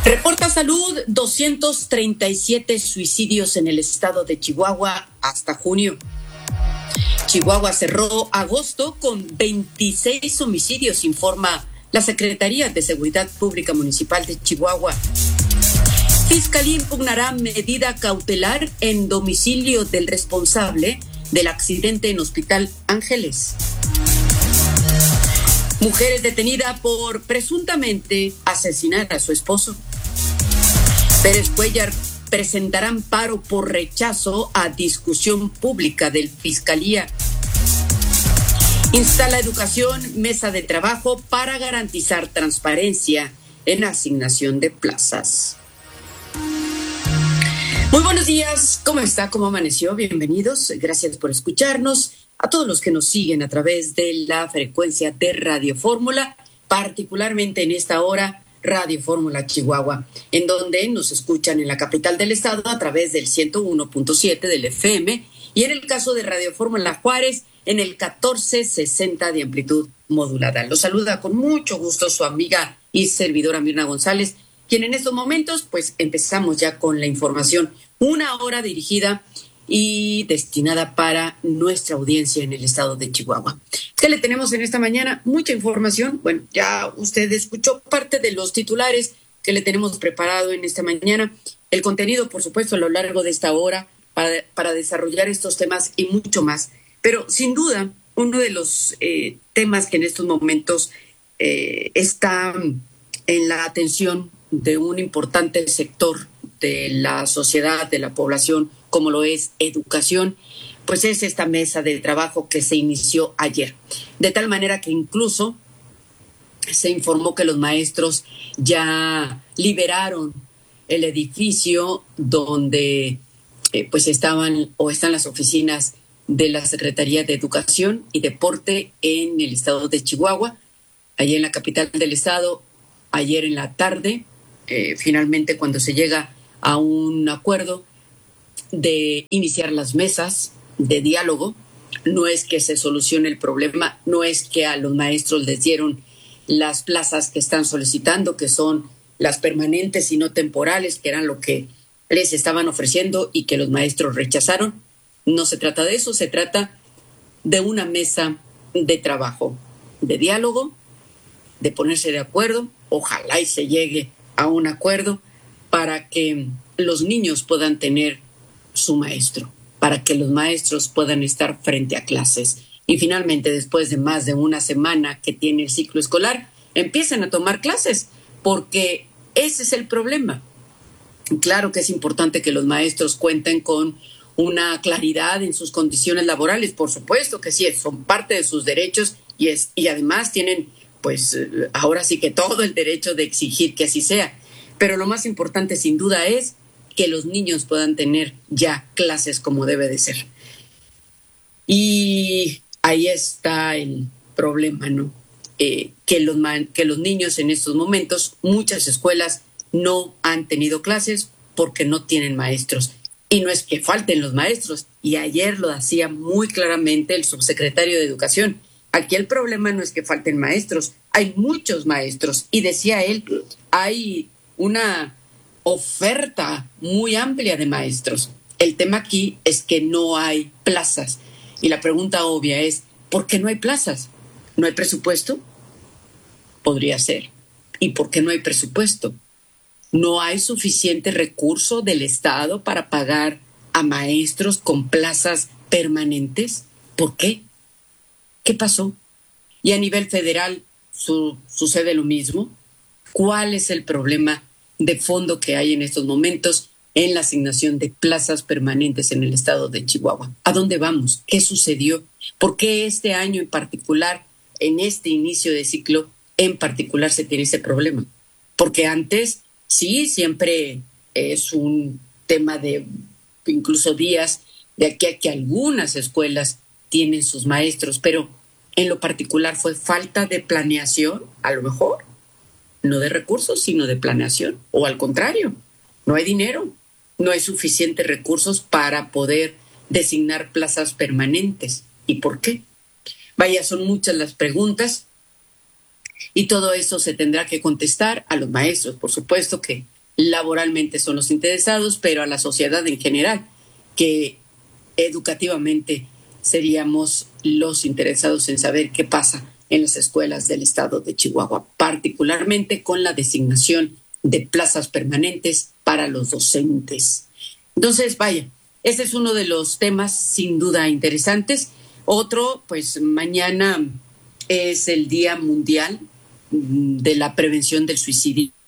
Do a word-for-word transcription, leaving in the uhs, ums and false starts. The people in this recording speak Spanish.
Reporta Salud doscientos treinta y siete suicidios en el estado de Chihuahua hasta junio. Chihuahua cerró agosto con veintiséis homicidios, informa la Secretaría de Seguridad Pública Municipal de Chihuahua. Fiscalía impugnará medida cautelar en domicilio del responsable del accidente en Hospital Ángeles. Mujer es detenida por presuntamente asesinar a su esposo. Pérez Cuellar presentará amparo por rechazo a discusión pública del Fiscalía. Instala Educación mesa de trabajo para garantizar transparencia en asignación de plazas. Muy buenos días, ¿cómo está? ¿Cómo amaneció? Bienvenidos, gracias por escucharnos. A todos los que nos siguen a través de la frecuencia de Radio Fórmula, particularmente en esta hora, Radio Fórmula Chihuahua, en donde nos escuchan en la capital del estado a través del ciento uno punto siete del F M y en el caso de Radio Fórmula Juárez en el catorce sesenta de amplitud modulada. Los saluda con mucho gusto su amiga y servidora Mirna González, quien en estos momentos pues empezamos ya con la información, una hora dirigida y destinada para nuestra audiencia en el estado de Chihuahua. ¿Qué le tenemos en esta mañana? Mucha información. Bueno, ya usted escuchó parte de los titulares que le tenemos preparado en esta mañana. El contenido, por supuesto, a lo largo de esta hora para, para desarrollar estos temas y mucho más. Pero sin duda, uno de los eh, temas que en estos momentos eh, está en la atención de un importante sector de la sociedad, de la población, como lo es educación, pues es esta mesa de trabajo que se inició ayer. De tal manera que incluso se informó que los maestros ya liberaron el edificio donde eh, pues estaban o están las oficinas de la Secretaría de Educación y Deporte en el estado de Chihuahua, allí en la capital del estado. Ayer en la tarde, eh, finalmente cuando se llega a un acuerdo de iniciar las mesas de diálogo, no es que se solucione el problema, no es que a los maestros les dieron las plazas que están solicitando, que son las permanentes y no temporales, que eran lo que les estaban ofreciendo y que los maestros rechazaron. No se trata de eso, se trata de una mesa de trabajo, de diálogo, de ponerse de acuerdo, ojalá y se llegue a un acuerdo para que los niños puedan tener su maestro, para que los maestros puedan estar frente a clases. Y finalmente, después de más de una semana que tiene el ciclo escolar, empiezan a tomar clases, porque ese es el problema. Claro que es importante que los maestros cuenten con una claridad en sus condiciones laborales, por supuesto que sí, son parte de sus derechos y, es, y además tienen, pues, ahora sí que todo el derecho de exigir que así sea. Pero lo más importante, sin duda, es que los niños puedan tener ya clases como debe de ser. Y ahí está el problema, ¿no? Eh, que, los que los niños en estos momentos, muchas escuelas no han tenido clases porque no tienen maestros. Y no es que falten los maestros, y ayer lo hacía muy claramente el subsecretario de Educación. Aquí el problema no es que falten maestros, hay muchos maestros. Y decía él, hay una oferta muy amplia de maestros. El tema aquí es que no hay plazas. Y la pregunta obvia es, ¿por qué no hay plazas? ¿No hay presupuesto? Podría ser. ¿Y por qué no hay presupuesto? ¿No hay suficiente recurso del Estado para pagar a maestros con plazas permanentes? ¿Por qué? ¿Qué pasó? Y a nivel federal su, sucede lo mismo. ¿Cuál es el problema de fondo que hay en estos momentos en la asignación de plazas permanentes en el estado de Chihuahua? ¿A dónde vamos? ¿Qué sucedió? ¿Por qué este año en particular, en este inicio de ciclo en particular, se tiene ese problema? Porque antes sí, siempre es un tema de incluso días de aquí a que algunas escuelas tienen sus maestros, pero en lo particular fue falta de planeación, a lo mejor, no de recursos, sino de planeación, o al contrario, no hay dinero, no hay suficientes recursos para poder designar plazas permanentes. ¿Y por qué? Vaya, son muchas las preguntas y todo eso se tendrá que contestar a los maestros, por supuesto que laboralmente son los interesados, pero a la sociedad en general, que educativamente seríamos los interesados en saber qué pasa en las escuelas del estado de Chihuahua, particularmente con la designación de plazas permanentes para los docentes. Entonces, vaya, ese es uno de los temas sin duda interesantes. Otro, pues mañana es el Día Mundial de la Prevención del Suicidio.